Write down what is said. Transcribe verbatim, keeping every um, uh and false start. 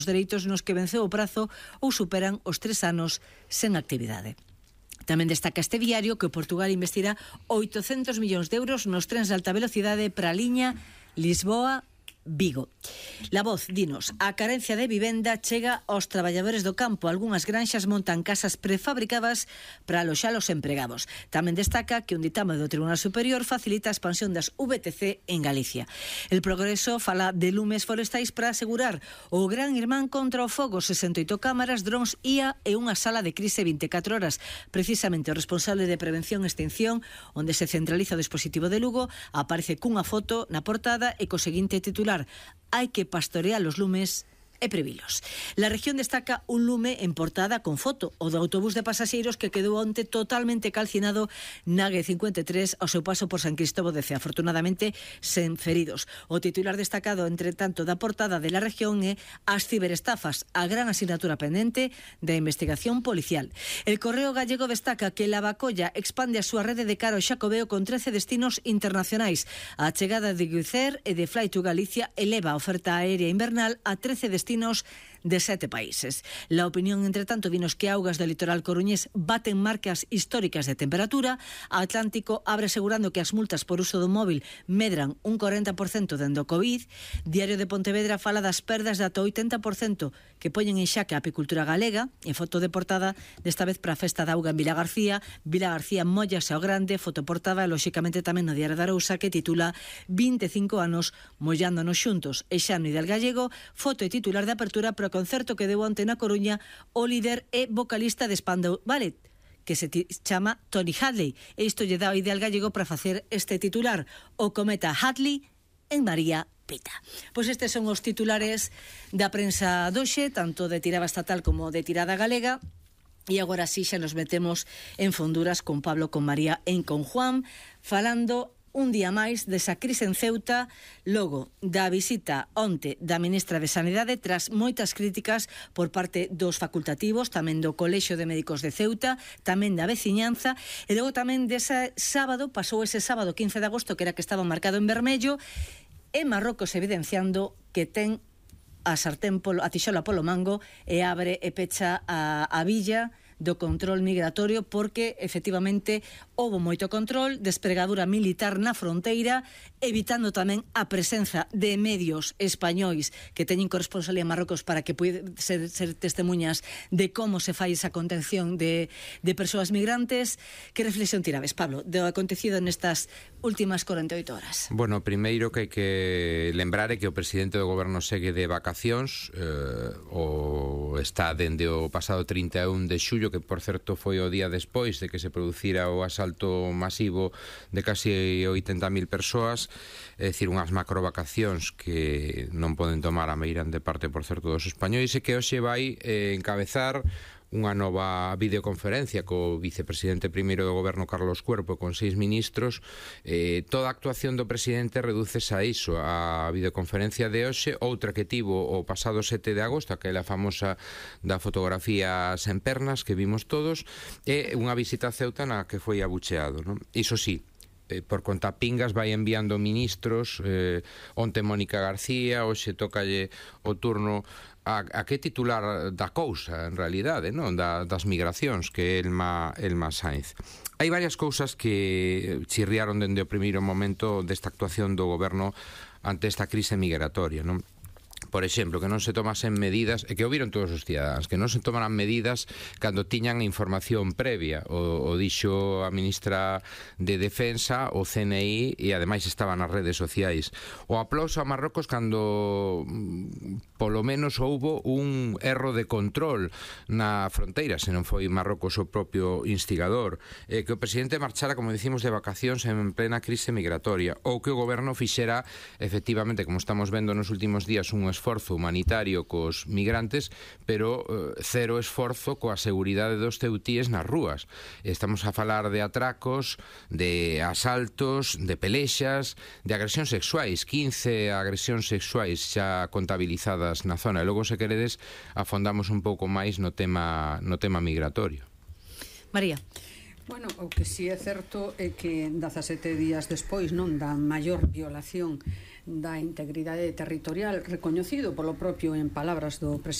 dereitos nos que venceu o prazo ou superan os tres anos sen actividade. Tamén destaca este diario que Portugal investirá oitocentos millóns de euros nos trens de alta velocidade para a liña Lisboa Vigo. La Voz, dinos, a carencia de vivenda chega aos traballadores do campo. Algúnas granxas montan casas prefabricadas para aloxar os empregados. Tamén destaca que un ditame do Tribunal Superior facilita a expansión das V T C en Galicia. El Progreso fala de lumes forestais para asegurar o gran irmán contra o fogo, sesenta e oito cámaras, drons, I A e unha sala de crise vinte e catro horas. Precisamente o responsable de prevención e extinción, onde se centraliza o dispositivo de Lugo, aparece cunha foto na portada e co seguinte titular: hai que pastorear os lumes e previlos. La región destaca un lume en portada con foto, o do autobús de pasaxeiros que quedou onte totalmente calcinado na G cincuenta e tres ao seu paso por San Cristóbal de Cea, afortunadamente sen feridos. O titular destacado, entre tanto, da portada de La Región é as ciberestafas, a gran asignatura pendente da investigación policial. El Correo Gallego destaca que Lavacolla expande a súa rede de cara ao Xacobeo con trece destinos internacionais. A chegada de Guicer e de Fly to Galicia eleva a oferta aérea invernal a trece destinos de sete países. La Opinión, entre tanto, dinos que augas do litoral coruñés baten marcas históricas de temperatura. A Atlántico abre asegurando que as multas por uso do móvil medran un cuarenta por cento dende o COVID. Diario de Pontevedra fala das perdas de ata oitenta por cento que poñen en xaque a apicultura galega. En foto de portada, desta vez para a festa da auga en Vila García. Vila García mollase ao grande, fotoportada, lóxicamente tamén no Diario da Arousa, que titula vinte e cinco anos mollándonos xuntos. E xa no Ideal Gallego, foto e titular de apertura para o concerto que deu onte na Coruña o líder e vocalista de Spandau Ballet, que se chama Tony Hadley. E isto lle dá o Ideal Gallego para facer este titular: o cometa Hadley en María Pita. Pois estes son os titulares da prensa doxe, tanto de tirada estatal como de tirada galega. E agora sí xa nos metemos en fonduras con Pablo, con María e con Juan, falando un día máis desa crise en Ceuta, logo da visita onte da ministra de Sanidade, tras moitas críticas por parte dos facultativos, tamén do Colexio de Médicos de Ceuta, tamén da veciñanza, e logo tamén dese sábado, pasou ese sábado quince de agosto, que era que estaba marcado en vermello, e Marrocos evidenciando que ten a sartén polo, a tixola polo mango, e abre e pecha a, a villa do control migratorio, porque efectivamente houbo moito control, despregadura militar na fronteira, evitando tamén a presenza de medios españois que teñen corresponsalía en Marrocos para que poden ser, ser testemunhas de como se fai esa contención de, de persoas migrantes. Que reflexión tirabes, Pablo, do acontecido nestas últimas corenta e oito horas? Bueno, primeiro que hai que lembrar é que o presidente do goberno segue de vacacións, eh, o está dende o pasado trinta e un de xullo, que por certo foi o día despois de que se producira o asalto masivo de casi oitenta mil persoas, é dicir, unhas macrovacacións que non poden tomar a meirande parte, por certo, dos españois, e que hoxe vai eh, encabezar unha nova videoconferencia co vicepresidente primeiro do goberno, Carlos Cuerpo, con seis ministros. Eh, toda a actuación do presidente redúcese a iso, a videoconferencia de hoxe, outra que tivo o pasado sete de agosto, aquela famosa da fotografía sen pernas que vimos todos, e unha visita a Ceuta na que foi abucheado, non? Iso sí, por contapingas vai enviando ministros, eh, onte Mónica García, hoxe tócalle o turno a, a que titular da cousa, en realidade, non? Da, das migracións, que é Elma, Elma Sainz. Hai varias cousas que chirriaron dende o primeiro momento desta actuación do goberno ante esta crise migratoria, non? Por exemplo, que non se tomasen medidas, e que o viron todos os cidadáns, que non se tomaran medidas cando tiñan información previa. O, o dixo a ministra de Defensa, o C N I, e ademais estaba nas redes sociais. O aplauso a Marrocos cando polo menos houbo un erro de control na fronteira, se non foi Marrocos o propio instigador. E que o presidente marchara, como dicimos, de vacacións en plena crise migratoria, ou que o goberno fixera, efectivamente, como estamos vendo nos últimos días, un esforzo humanitario cos migrantes, pero eh, cero esforzo coa seguridade dos ceutíes nas rúas. Estamos a falar de atracos, de asaltos, de pelexas, de agresións sexuais, quince agresións sexuais xa contabilizadas na zona. E logo, se queredes, afondamos un pouco máis no tema, no tema migratorio. María. Bueno, o que si é certo é que dezasete días despois, non, da maior violación da integridade territorial recoñecido polo propio en palabras do presidente